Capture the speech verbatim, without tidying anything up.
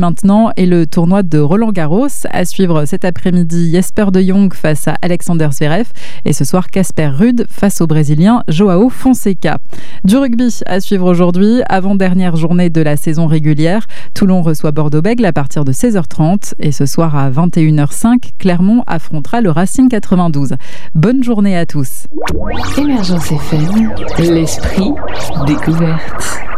maintenant et le tournoi de Roland-Garros. À suivre cet après-midi, Jesper de Jong face à Alexander Zverev et ce soir, Casper Ruud face au Brésilien Joao Fonseca. Du rugby à suivre aujourd'hui, avant-dernière journée de la saison régulière. Toulon reçoit Bordeaux-Bègles à partir de seize heures trente et ce soir à vingt et une heures cinq, Clermont affrontera le Racing quatre-vingt-douze. Bonne journée à tous. Émergence F M, l'esprit découverte.